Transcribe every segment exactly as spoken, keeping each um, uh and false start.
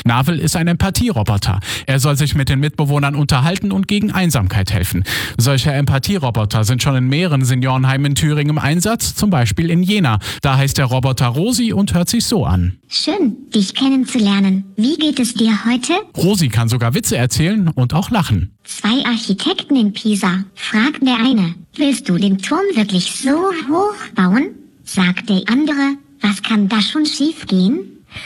Navel ist ein Empathieroboter. Er soll sich mit den Mitbewohnern unterhalten und gegen Einsamkeit helfen. Solche Empathieroboter sind schon in mehreren Seniorenheimen in Thüringen im Einsatz, zum Beispiel in Jena. Da heißt der Roboter Rosi und hört sich so an. Schön, dich kennenzulernen. Wie geht es dir heute? Rosi kann sogar Witze erzählen und auch lachen. Zwei Architekten in Pisa. Fragt der eine, willst du den Turm wirklich so hoch bauen? Sagt der andere, was kann da schon schief gehen?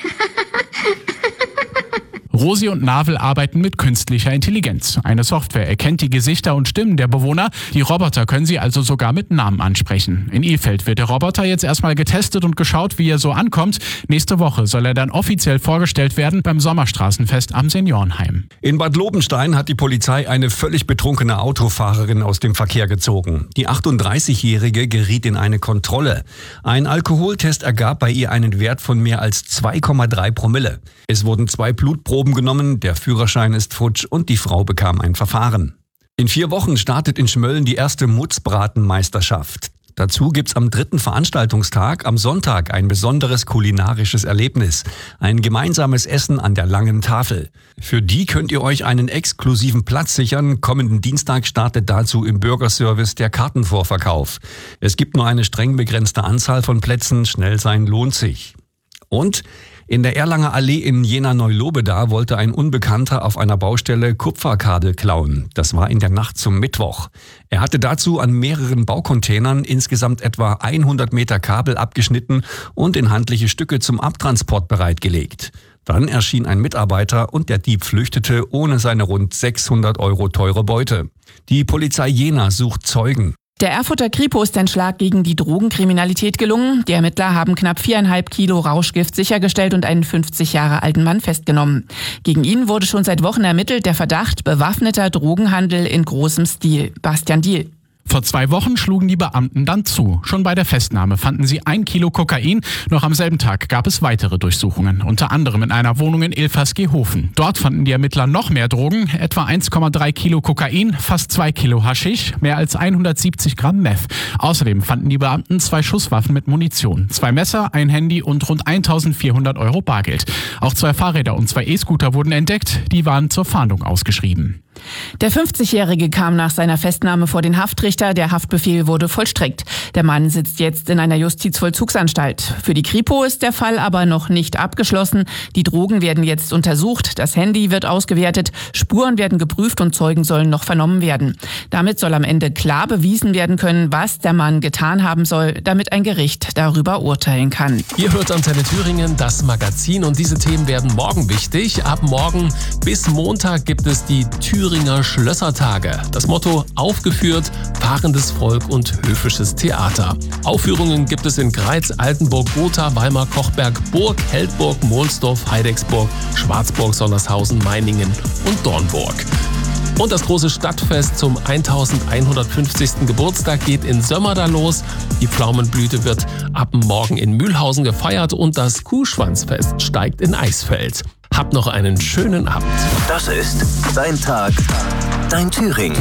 Rosi und Navel arbeiten mit künstlicher Intelligenz. Eine Software erkennt die Gesichter und Stimmen der Bewohner. Die Roboter können sie also sogar mit Namen ansprechen. In Ilfeld wird der Roboter jetzt erstmal getestet und geschaut, wie er so ankommt. Nächste Woche soll er dann offiziell vorgestellt werden beim Sommerstraßenfest am Seniorenheim. In Bad Lobenstein hat die Polizei eine völlig betrunkene Autofahrerin aus dem Verkehr gezogen. Die achtunddreißigjährige geriet in eine Kontrolle. Ein Alkoholtest ergab bei ihr einen Wert von mehr als zwei Komma drei Promille. Es wurden zwei Blutproben genommen, der Führerschein ist futsch und die Frau bekam ein Verfahren. In vier Wochen startet in Schmölln die erste Mutzbratenmeisterschaft. Dazu gibt's am dritten Veranstaltungstag am Sonntag ein besonderes kulinarisches Erlebnis. Ein gemeinsames Essen an der langen Tafel. Für die könnt ihr euch einen exklusiven Platz sichern. Kommenden Dienstag startet dazu im Bürgerservice der Kartenvorverkauf. Es gibt nur eine streng begrenzte Anzahl von Plätzen. Schnell sein lohnt sich. Und in der Erlanger Allee in Jena-Neu-Lobeda wollte ein Unbekannter auf einer Baustelle Kupferkabel klauen. Das war in der Nacht zum Mittwoch. Er hatte dazu an mehreren Baucontainern insgesamt etwa hundert Meter Kabel abgeschnitten und in handliche Stücke zum Abtransport bereitgelegt. Dann erschien ein Mitarbeiter und der Dieb flüchtete ohne seine rund sechshundert Euro teure Beute. Die Polizei Jena sucht Zeugen. Der Erfurter Kripo ist ein Schlag gegen die Drogenkriminalität gelungen. Die Ermittler haben knapp viereinhalb Kilo Rauschgift sichergestellt und einen fünfzig Jahre alten Mann festgenommen. Gegen ihn wurde schon seit Wochen ermittelt, der Verdacht bewaffneter Drogenhandel in großem Stil. Bastian Diel. Vor zwei Wochen schlugen die Beamten dann zu. Schon bei der Festnahme fanden sie ein Kilo Kokain. Noch am selben Tag gab es weitere Durchsuchungen, unter anderem in einer Wohnung in Ilfers-Gehofen. Dort fanden die Ermittler noch mehr Drogen, etwa eins Komma drei Kilo Kokain, fast zwei Kilo Haschisch, mehr als hundertsiebzig Gramm Meth. Außerdem fanden die Beamten zwei Schusswaffen mit Munition, zwei Messer, ein Handy und rund eintausendvierhundert Euro Bargeld. Auch zwei Fahrräder und zwei E-Scooter wurden entdeckt, die waren zur Fahndung ausgeschrieben. Der fünfzigjährige kam nach seiner Festnahme vor den Haftrichter. Der Haftbefehl wurde vollstreckt. Der Mann sitzt jetzt in einer Justizvollzugsanstalt. Für die Kripo ist der Fall aber noch nicht abgeschlossen. Die Drogen werden jetzt untersucht, das Handy wird ausgewertet, Spuren werden geprüft und Zeugen sollen noch vernommen werden. Damit soll am Ende klar bewiesen werden können, was der Mann getan haben soll, damit ein Gericht darüber urteilen kann. Ihr hört Antenne Thüringen, das Magazin, und diese Themen werden morgen wichtig. Ab morgen bis Montag gibt es die Thüringer Schlössertage. Das Motto: aufgeführt, fahrendes Volk und höfisches Theater. Aufführungen gibt es in Greiz, Altenburg, Gotha, Weimar, Kochberg, Burg, Heldburg, Mohlsdorf, Heidecksburg, Schwarzburg, Sondershausen, Meiningen und Dornburg. Und das große Stadtfest zum eintausendeinhundertfünfzigsten Geburtstag geht in Sömmerda los. Die Pflaumenblüte wird ab morgen in Mühlhausen gefeiert und das Kuhschwanzfest steigt in Eisfeld. Habt noch einen schönen Abend. Das ist Dein Tag, Dein Thüringen.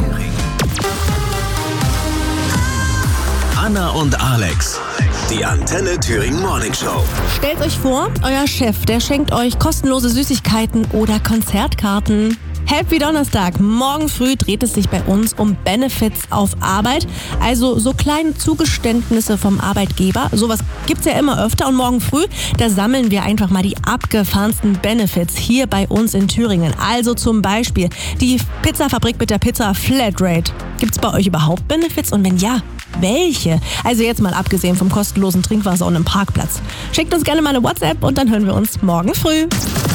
Anna und Alex, die Antenne Thüringen Morning Show. Stellt euch vor, euer Chef, der schenkt euch kostenlose Süßigkeiten oder Konzertkarten. Happy Donnerstag! Morgen früh dreht es sich bei uns um Benefits auf Arbeit, also so kleine Zugeständnisse vom Arbeitgeber. Sowas gibt's ja immer öfter, und morgen früh, da sammeln wir einfach mal die abgefahrensten Benefits hier bei uns in Thüringen. Also zum Beispiel die Pizzafabrik mit der Pizza Flatrate. Gibt's bei euch überhaupt Benefits, und wenn ja, welche? Also jetzt mal abgesehen vom kostenlosen Trinkwasser und einem Parkplatz. Schickt uns gerne mal eine WhatsApp und dann hören wir uns morgen früh.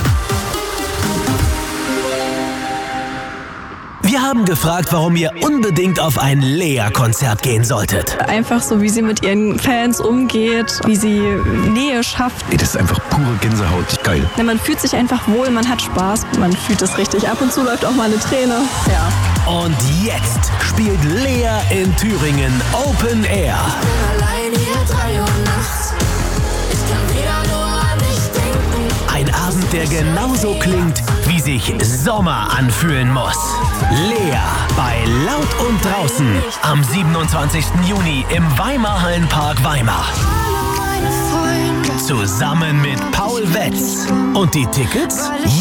Wir haben gefragt, warum ihr unbedingt auf ein Lea-Konzert gehen solltet. Einfach so, wie sie mit ihren Fans umgeht, wie sie Nähe schafft. Das ist einfach pure Gänsehaut. Geil. Ja, man fühlt sich einfach wohl, man hat Spaß, man fühlt es richtig. Ab und zu läuft auch mal eine Träne. Ja. Und jetzt spielt Lea in Thüringen Open Air. Ich bin allein hier drei Uhr nachts. Ich kann wieder nur an dich denken. Ein Abend, der genauso klingt, wie sich Sommer anfühlen muss. Lea bei Laut und Draußen am siebenundzwanzigsten Juni im Weimar Hallenpark Weimar. Zusammen mit Paul Wetz. Und die Tickets